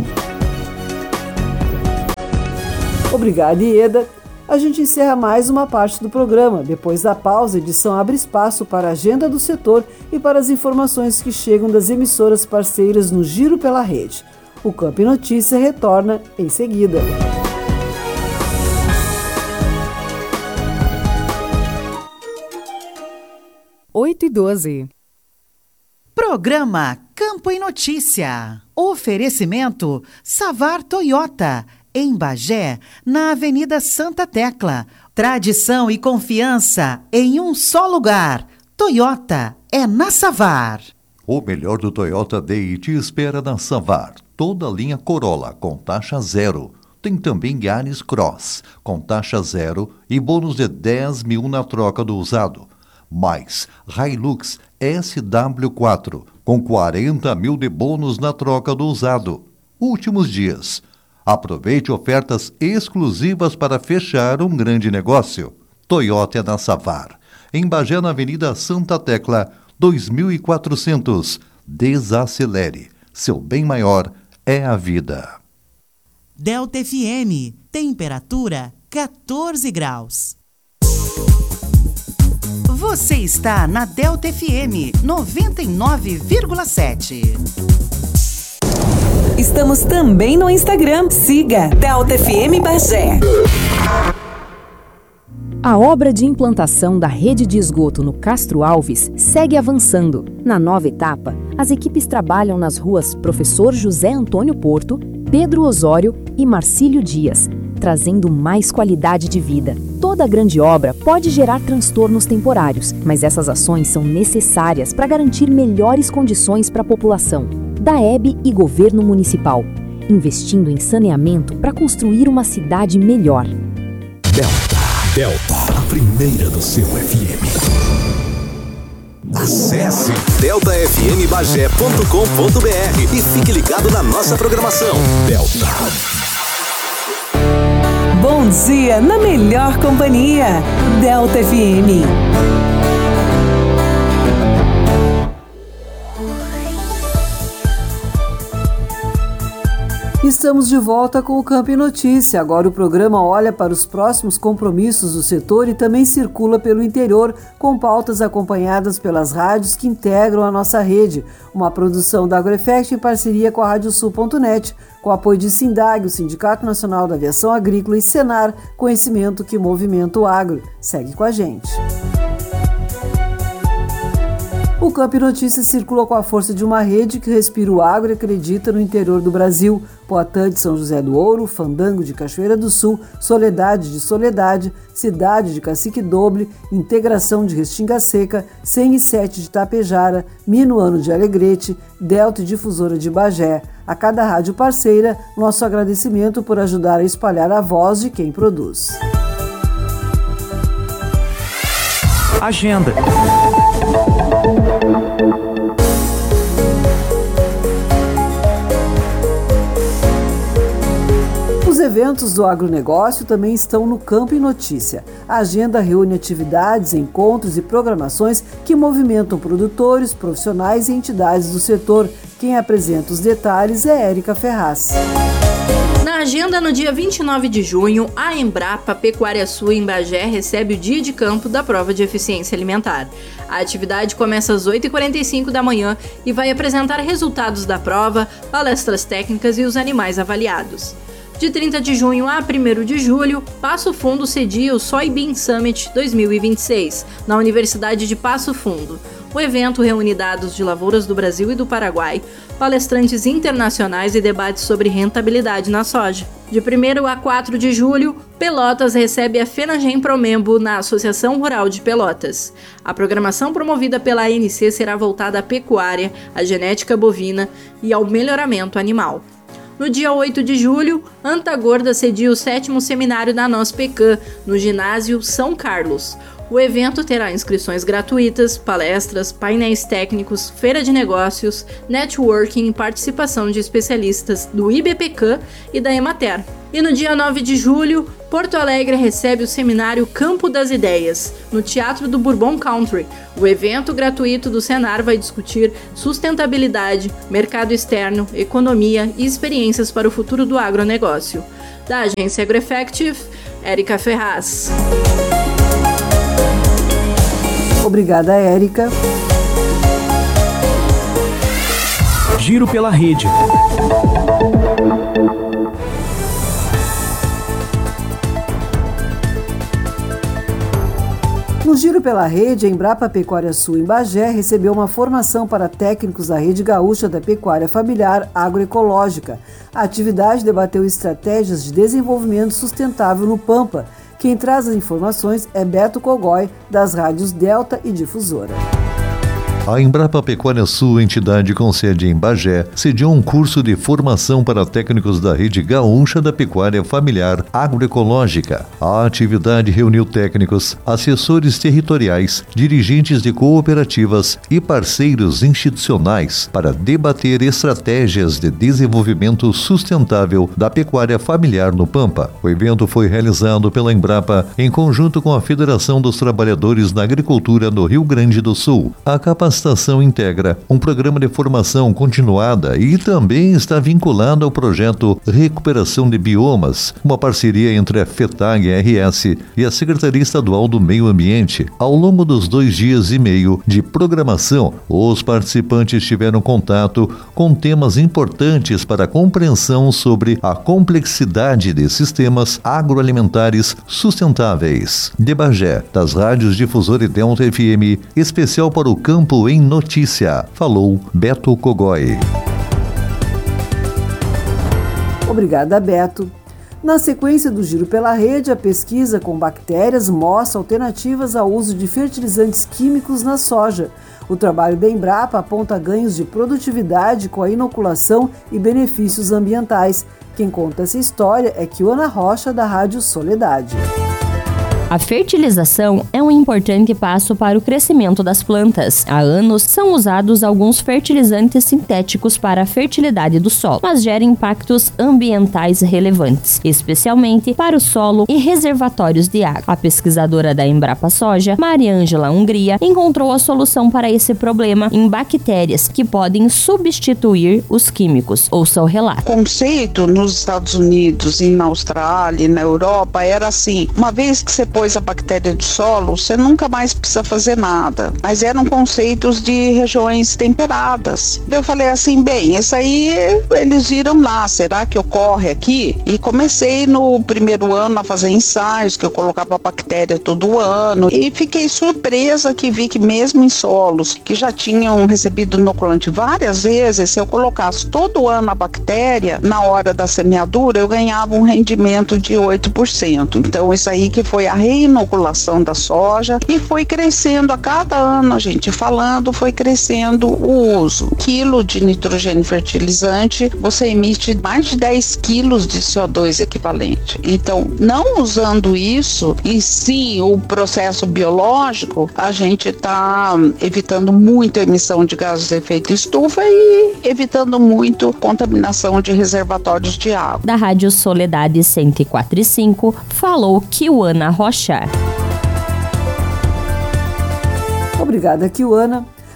Obrigada, Ieda. A gente encerra mais uma parte do programa. Depois da pausa, a edição abre espaço para a agenda do setor e para as informações que chegam das emissoras parceiras no Giro pela Rede. O Campo e Notícia retorna em seguida. oito e doze. Programa Campo e Notícia. Oferecimento Savar Toyota. Em Bagé, na Avenida Santa Tecla. Tradição e confiança em um só lugar. Toyota é na Savar. O melhor do Toyota Day te espera na Savar. Toda a linha Corolla com taxa zero. Tem também Yaris Cross com taxa zero e bônus de dez mil na troca do usado. Mais Hilux S W quatro com quarenta mil de bônus na troca do usado. Últimos dias. Aproveite ofertas exclusivas para fechar um grande negócio. Toyota é na Savar. Em Bagé, na Avenida Santa Tecla, dois mil e quatrocentos. Desacelere. Seu bem maior é a vida. Delta F M. Temperatura quatorze graus. Você está na Delta F M noventa e nove vírgula sete. Estamos também no Instagram. Siga Delta F M Bagé. A obra de implantação da rede de esgoto no Castro Alves segue avançando. Na nova etapa, as equipes trabalham nas ruas Professor José Antônio Porto, Pedro Osório e Marcílio Dias, trazendo mais qualidade de vida. Toda grande obra pode gerar transtornos temporários, mas essas ações são necessárias para garantir melhores condições para a população. D A E B e Governo Municipal, investindo em saneamento para construir uma cidade melhor. Delta, Delta, a primeira do seu F M. Acesse delta f m bagé ponto com ponto b r e fique ligado na nossa programação. Delta. Bom dia na melhor companhia. Delta F M. Estamos de volta com o Campo e Notícia. Agora o programa olha para os próximos compromissos do setor e também circula pelo interior com pautas acompanhadas pelas rádios que integram a nossa rede. Uma produção da AgroEffect em parceria com a rádio sul ponto net, com apoio de Sindag, o Sindicato Nacional da Aviação Agrícola, e Senar, conhecimento que movimenta o agro. Segue com a gente. O Campo e Notícia circula com a força de uma rede que respira o agro e acredita no interior do Brasil. Poatã de São José do Ouro, Fandango de Cachoeira do Sul, Soledade de Soledade, Cidade de Cacique Doble, Integração de Restinga Seca, cem e sete de Tapejara, Minuano de Alegrete, Delta e Difusora de Bagé. A cada rádio parceira, nosso agradecimento por ajudar a espalhar a voz de quem produz. Agenda. Os eventos do agronegócio também estão no Campo e Notícia. A agenda reúne atividades, encontros e programações que movimentam produtores, profissionais e entidades do setor. Quem apresenta os detalhes é Érica Ferraz. Na agenda, no dia vinte e nove de junho, a Embrapa Pecuária Sul em Bagé recebe o dia de campo da prova de eficiência alimentar. A atividade começa às oito e quarenta e cinco da manhã e vai apresentar resultados da prova, palestras técnicas e os animais avaliados. De trinta de junho a primeiro de julho, Passo Fundo cedia o Soybean Summit dois mil e vinte e seis, na Universidade de Passo Fundo. O evento reúne dados de lavouras do Brasil e do Paraguai, palestrantes internacionais e debates sobre rentabilidade na soja. De primeiro a quatro de julho, Pelotas recebe a FENAGEM Promembo na Associação Rural de Pelotas. A programação promovida pela A N C será voltada à pecuária, à genética bovina e ao melhoramento animal. No dia oito de julho, Antagorda cedia o sétimo seminário da NOSPECAM, no ginásio São Carlos. O evento terá inscrições gratuitas, palestras, painéis técnicos, feira de negócios, networking e participação de especialistas do I B P C A e da Emater. E no dia nove de julho, Porto Alegre recebe o seminário Campo das Ideias, no Teatro do Bourbon Country. O evento gratuito do Senar vai discutir sustentabilidade, mercado externo, economia e experiências para o futuro do agronegócio. Da agência AgroEffective, Érica Ferraz. Obrigada, Érica. Giro pela rede. No Giro pela Rede, a Embrapa Pecuária Sul em Bagé recebeu uma formação para técnicos da Rede Gaúcha da Pecuária Familiar Agroecológica. A atividade debateu estratégias de desenvolvimento sustentável no Pampa. Quem traz as informações é Beto Cogói, das rádios Delta e Difusora. A Embrapa Pecuária Sul, entidade com sede em Bagé, sediou um curso de formação para técnicos da Rede Gaúcha da Pecuária Familiar Agroecológica. A atividade reuniu técnicos, assessores territoriais, dirigentes de cooperativas e parceiros institucionais para debater estratégias de desenvolvimento sustentável da pecuária familiar no Pampa. O evento foi realizado pela Embrapa em conjunto com a Federação dos Trabalhadores na Agricultura do Rio Grande do Sul. A capacitação A estação integra um programa de formação continuada e também está vinculado ao projeto Recuperação de Biomas, uma parceria entre a FETAG R S e a Secretaria Estadual do Meio Ambiente. Ao longo dos dois dias e meio de programação, os participantes tiveram contato com temas importantes para a compreensão sobre a complexidade de sistemas agroalimentares sustentáveis. De Bagé, das rádios Difusora e Delta F M, especial para o campo em notícia, falou Beto Cogói. Obrigada, Beto. Na sequência do Giro pela Rede, a pesquisa com bactérias mostra alternativas ao uso de fertilizantes químicos na soja. O trabalho da Embrapa aponta ganhos de produtividade com a inoculação e benefícios ambientais. Quem conta essa história é Kiwana Rocha, da Rádio Soledade. A fertilização é um importante passo para o crescimento das plantas. Há anos são usados alguns fertilizantes sintéticos para a fertilidade do solo, mas gera impactos ambientais relevantes, especialmente para o solo e reservatórios de água. A pesquisadora da Embrapa Soja, Mariângela Hungria, encontrou a solução para esse problema em bactérias que podem substituir os químicos. Ouça o relato. O conceito nos Estados Unidos, e na Austrália e na Europa era assim: uma vez que você pôs a bactéria do solo, você nunca mais precisa fazer nada. Mas eram conceitos de regiões temperadas. Eu falei assim, bem, isso aí eles viram lá, será que ocorre aqui? E comecei no primeiro ano a fazer ensaios, que eu colocava a bactéria todo ano, e fiquei surpresa que vi que mesmo em solos que já tinham recebido inoculante várias vezes, se eu colocasse todo ano a bactéria, na hora da semeadura, eu ganhava um rendimento de oito por cento. Então isso aí que foi a reinoculação da soja, e foi crescendo a cada ano, a gente falando, foi crescendo o uso. Quilo de nitrogênio fertilizante, você emite mais de dez quilos de C O dois equivalente. Então, não usando isso, e sim o processo biológico, a gente está evitando muito a emissão de gases de efeito estufa e evitando muito contaminação de reservatórios de água. Da Rádio Soledade cento e quatro e cinco, falou Kiwana Rocha. Obrigada, Kiwana.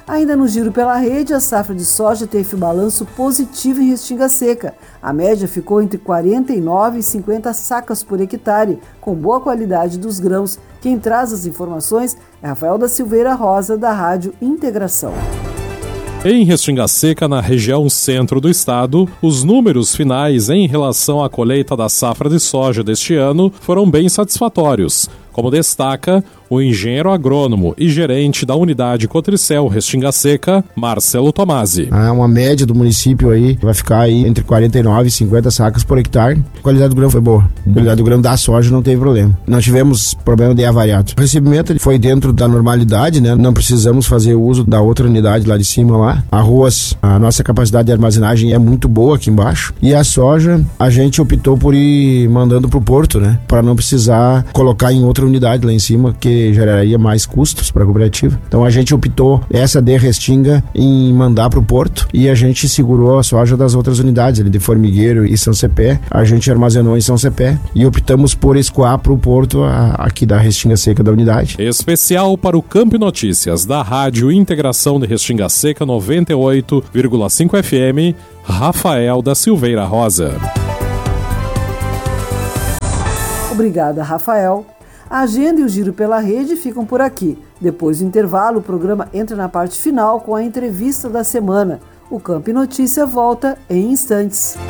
Ainda no Giro pela Rede, a safra de soja teve balanço positivo em Restinga Seca. A média ficou entre quarenta e nove e cinquenta sacas por hectare, com boa qualidade dos grãos. Quem traz as informações é Rafael da Silveira Rosa, da Rádio Integração. Em Restinga Seca, na região centro do estado, os números finais em relação à colheita da safra de soja deste ano foram bem satisfatórios, como destaca o engenheiro agrônomo e gerente da unidade Cotricel Restinga Seca, Marcelo Tomasi. É uma média do município aí, vai ficar aí entre quarenta e nove e cinquenta sacas por hectare. A qualidade do grão foi boa. A qualidade do grão da soja não teve problema. Não tivemos problema de avariado. O recebimento foi dentro da normalidade, né? Não precisamos fazer uso da outra unidade lá de cima lá. Arroz, a nossa capacidade de armazenagem é muito boa aqui embaixo. E a soja, a gente optou por ir mandando pro porto, né? Para não precisar colocar em outra unidade lá em cima, que geraria mais custos para a cooperativa. Então a gente optou essa de Restinga em mandar para o porto e a gente segurou a soja das outras unidades, ali de Formigueiro e São Cepé. A gente armazenou em São Cepé e optamos por escoar para o porto a, aqui da Restinga Seca da unidade. Especial para o Campo Notícias da Rádio Integração de Restinga Seca noventa e oito vírgula cinco F M, Rafael da Silveira Rosa. Obrigada, Rafael. A agenda e o Giro pela Rede ficam por aqui. Depois do intervalo, o programa entra na parte final com a entrevista da semana. O Campo Notícia volta em instantes.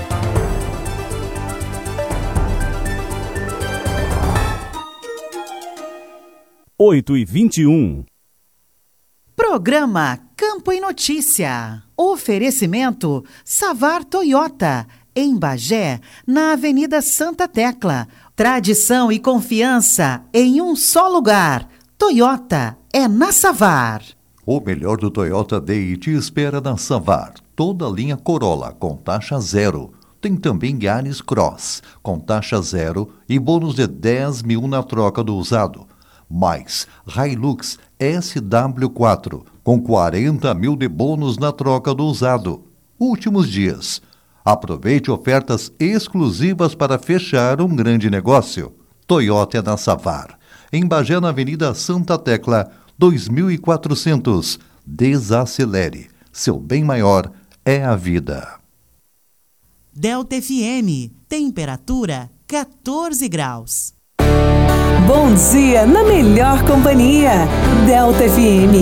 oito e vinte e um. Programa Campo e Notícia. Oferecimento Savar Toyota, em Bagé, na Avenida Santa Tecla. Tradição e confiança em um só lugar. Toyota é na Savar. O melhor do Toyota Day te espera na Savar. Toda a linha Corolla com taxa zero. Tem também Yaris Cross com taxa zero e bônus de dez mil na troca do usado. Mais Hilux S W quatro com quarenta mil de bônus na troca do usado. Últimos dias. Aproveite ofertas exclusivas para fechar um grande negócio. Toyota é na Savar. Em Bagé, na Avenida Santa Tecla, dois mil e quatrocentos. Desacelere. Seu bem maior é a vida. Delta F M. Temperatura quatorze graus. Bom dia na melhor companhia. Delta F M.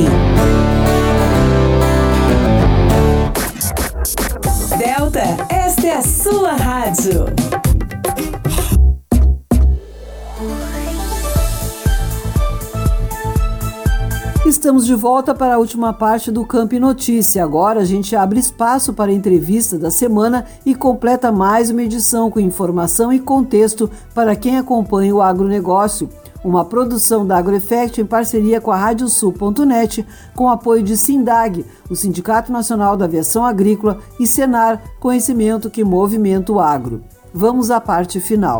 Delta, esta é a sua rádio. Estamos de volta para a última parte do Campo e Notícia. Agora a gente abre espaço para a entrevista da semana e completa mais uma edição com informação e contexto para quem acompanha o agronegócio. Uma produção da AgroEffect em parceria com a Rádio Sul ponto net, com apoio de Sindag, o Sindicato Nacional da Aviação Agrícola, e Senar, conhecimento que movimenta o agro. Vamos à parte final.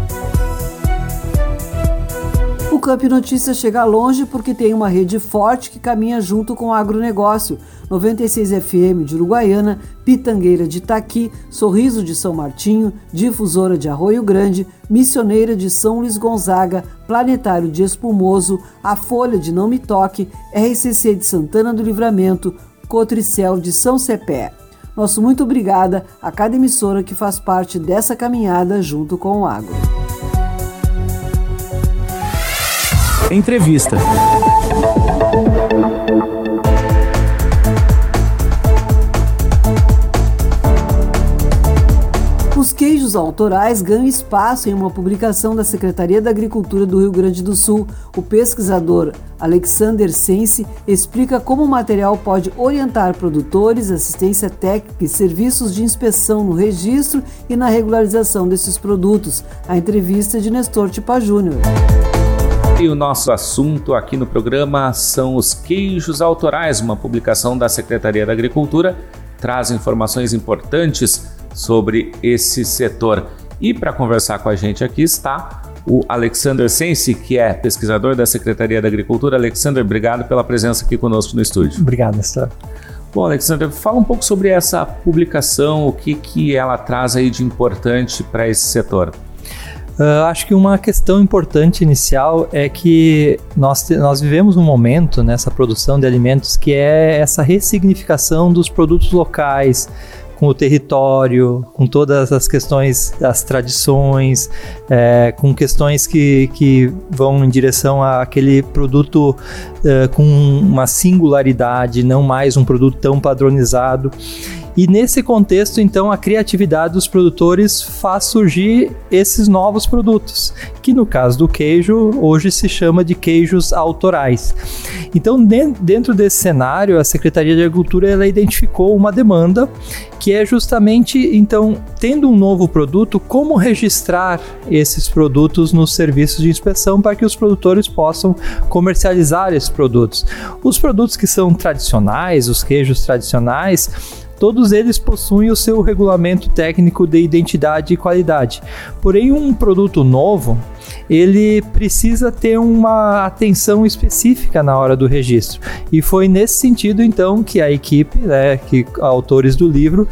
O Campo e Notícia chega longe porque tem uma rede forte que caminha junto com o agronegócio. noventa e seis F M de Uruguaiana, Pitangueira de Itaqui, Sorriso de São Martinho, Difusora de Arroio Grande, Missioneira de São Luís Gonzaga, Planetário de Espumoso, A Folha de Não Me Toque, R C C de Santana do Livramento, Cotricel de São Cepé. Nosso muito obrigada a cada emissora que faz parte dessa caminhada junto com o agro. Entrevista. Os queijos autorais ganham espaço em uma publicação da Secretaria da Agricultura do Rio Grande do Sul. O pesquisador Alexander Sense explica como o material pode orientar produtores, assistência técnica e serviços de inspeção no registro e na regularização desses produtos. A entrevista de Nestor Tipa Júnior. E o nosso assunto aqui no programa são os queijos autorais. Uma publicação da Secretaria da Agricultura traz informações importantes sobre esse setor. E para conversar com a gente aqui está o Alexander Sense, que é pesquisador da Secretaria da Agricultura. Alexander, obrigado pela presença aqui conosco no estúdio. Obrigado, Nestor. Bom, Alexander, fala um pouco sobre essa publicação, o que, que ela traz aí de importante para esse setor. Uh, acho que uma questão importante inicial é que nós, nós vivemos um momento nessa produção de alimentos que é essa ressignificação dos produtos locais, com o território, com todas as questões das tradições, é, com questões que, que vão em direção àquele produto é, com uma singularidade, não mais um produto tão padronizado. E nesse contexto, então, a criatividade dos produtores faz surgir esses novos produtos, que no caso do queijo, hoje se chama de queijos autorais. Então, dentro desse cenário, a Secretaria de Agricultura ela identificou uma demanda, que é justamente, então, tendo um novo produto, como registrar esses produtos nos serviços de inspeção para que os produtores possam comercializar esses produtos. Os produtos que são tradicionais, os queijos tradicionais, todos eles possuem o seu regulamento técnico de identidade e qualidade. Porém, um produto novo, ele precisa ter uma atenção específica na hora do registro. E foi nesse sentido, então, que a equipe, né, que autores do livro,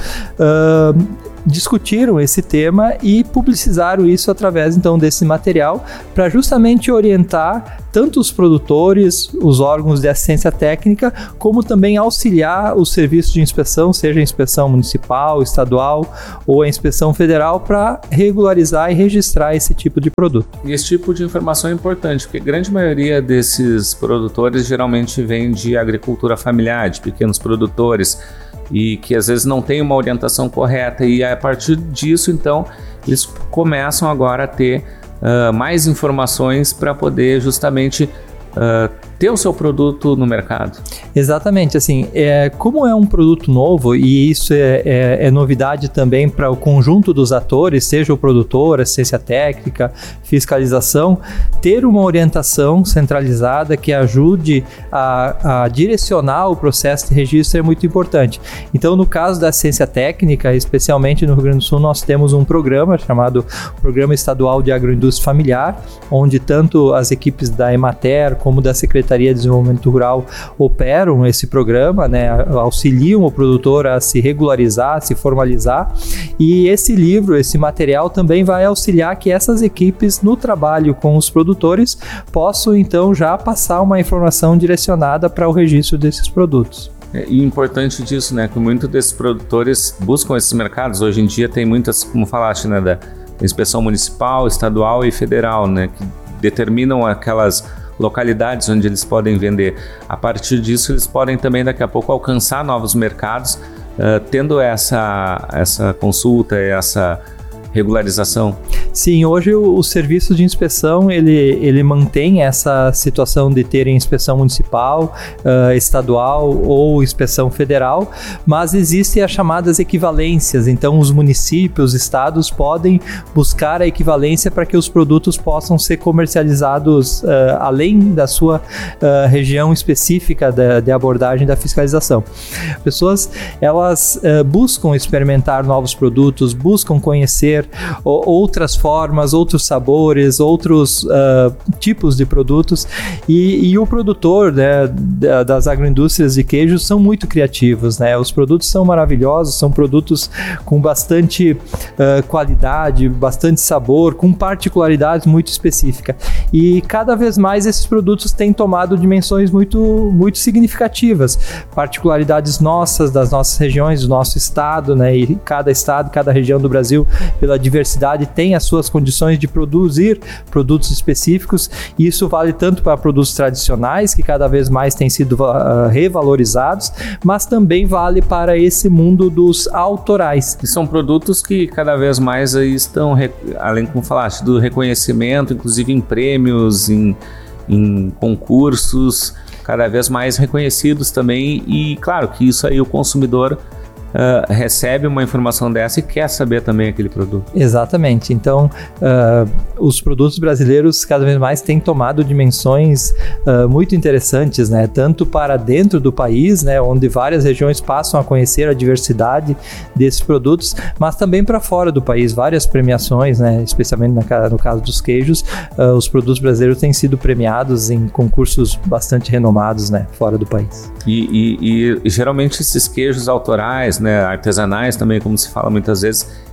uh, discutiram esse tema e publicizaram isso através, então, desse material, para justamente orientar tanto os produtores, os órgãos de assistência técnica, como também auxiliar os serviços de inspeção, seja a inspeção municipal, estadual ou a inspeção federal, para regularizar e registrar esse tipo de produto. E esse tipo de informação é importante, porque a grande maioria desses produtores geralmente vem de agricultura familiar, de pequenos produtores, e que às vezes não tem uma orientação correta, e a partir disso, então, eles começam agora a ter uh, mais informações para poder justamente uh, ter o seu produto no mercado. Exatamente, assim, é, como é um produto novo, e isso é, é, é novidade também para o conjunto dos atores, seja o produtor, assistência técnica, fiscalização, ter uma orientação centralizada que ajude a, a direcionar o processo de registro é muito importante. Então, no caso da assistência técnica, especialmente no Rio Grande do Sul, nós temos um programa chamado Programa Estadual de Agroindústria Familiar, onde tanto as equipes da Emater como da Secretaria de Desenvolvimento Rural operam esse programa, né, auxiliam o produtor a se regularizar, a se formalizar, e esse livro, esse material também vai auxiliar que essas equipes no trabalho com os produtores possam então já passar uma informação direcionada para o registro desses produtos. E importante disso, né, que muitos desses produtores buscam esses mercados. Hoje em dia tem muitas, como falaste, né, da inspeção municipal, estadual e federal, né, que determinam aquelas localidades onde eles podem vender. A partir disso, eles podem também daqui a pouco alcançar novos mercados, uh, tendo essa, essa consulta, essa regularização. Sim, hoje o, o serviço de inspeção ele, ele mantém essa situação de ter inspeção municipal, uh, estadual ou inspeção federal, mas existem as chamadas equivalências. Então os municípios, os estados podem buscar a equivalência para que os produtos possam ser comercializados uh, além da sua uh, região específica da, de abordagem da fiscalização. Pessoas, elas uh, buscam experimentar novos produtos, buscam conhecer outras formas, outros sabores, outros uh, tipos de produtos, e, e o produtor, né, das agroindústrias de queijos são muito criativos, né? Os produtos são maravilhosos, são produtos com bastante uh, qualidade, bastante sabor, com particularidades muito específicas, e cada vez mais esses produtos têm tomado dimensões muito, muito significativas, particularidades nossas, das nossas regiões, do nosso estado, né? E cada estado, cada região do Brasil, pela diversidade, tem as suas condições de produzir produtos específicos, e isso vale tanto para produtos tradicionais, que cada vez mais têm sido uh, revalorizados, mas também vale para esse mundo dos autorais. E são produtos que cada vez mais aí estão, além, como falaste, do reconhecimento, inclusive em prêmios, em, em concursos, cada vez mais reconhecidos também, e claro que isso aí o consumidor Uh, recebe uma informação dessa e quer saber também aquele produto. Exatamente. Então, uh, os produtos brasileiros cada vez mais têm tomado dimensões uh, muito interessantes, né? Tanto para dentro do país, né? Onde várias regiões passam a conhecer a diversidade desses produtos, mas também para fora do país. Várias premiações, né? Especialmente na, no caso dos queijos, uh, os produtos brasileiros têm sido premiados em concursos bastante renomados, né? Fora do país. E, e, e, e geralmente esses queijos autorais, né, artesanais também, como se fala muitas vezes,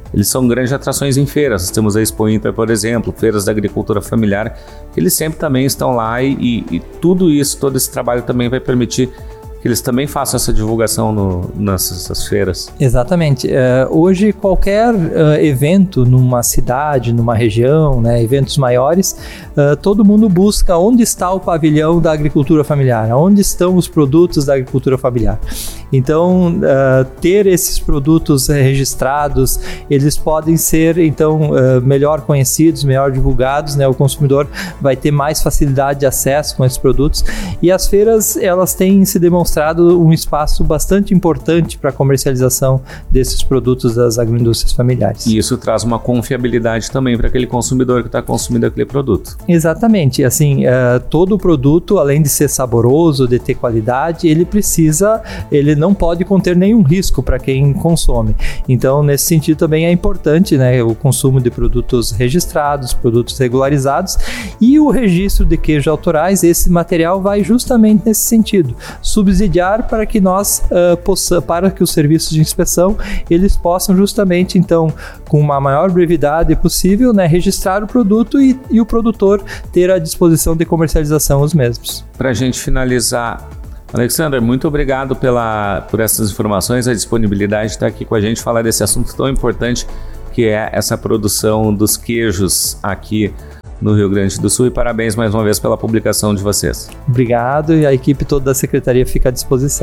eles são grandes atrações em feiras. Nós temos a Expo Inter, por exemplo, feiras da agricultura familiar, eles sempre também estão lá e, e, e tudo isso, todo esse trabalho também vai permitir que eles também façam essa divulgação no, nessas feiras. Exatamente. Uh, hoje, qualquer uh, evento numa cidade, numa região, né, eventos maiores, uh, todo mundo busca onde está o pavilhão da agricultura familiar, onde estão os produtos da agricultura familiar. Então, uh, ter esses produtos registrados, eles podem ser, então, uh, melhor conhecidos, melhor divulgados, né? O consumidor vai ter mais facilidade de acesso com esses produtos. E as feiras, elas têm se demonstrado um espaço bastante importante para a comercialização desses produtos das agroindústrias familiares. E isso traz uma confiabilidade também para aquele consumidor que está consumindo aquele produto. Exatamente. Assim, uh, todo produto, além de ser saboroso, de ter qualidade, ele precisa, ele não pode conter nenhum risco para quem consome. Então, nesse sentido, também é importante, né, o consumo de produtos registrados, produtos regularizados, e o registro de queijos autorais. Esse material vai justamente nesse sentido, subsidiar para que nós uh, possa, para que os serviços de inspeção eles possam justamente, então, com uma maior brevidade possível, né, registrar o produto e, e o produtor ter à disposição de comercialização os mesmos. Para a gente finalizar, Alexandre, muito obrigado pela, por essas informações, a disponibilidade de estar aqui com a gente, falar desse assunto tão importante que é essa produção dos queijos aqui no Rio Grande do Sul, e parabéns mais uma vez pela publicação de vocês. Obrigado, e a equipe toda da Secretaria fica à disposição.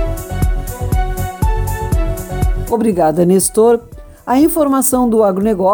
Obrigada, Nestor. A informação do agronegócio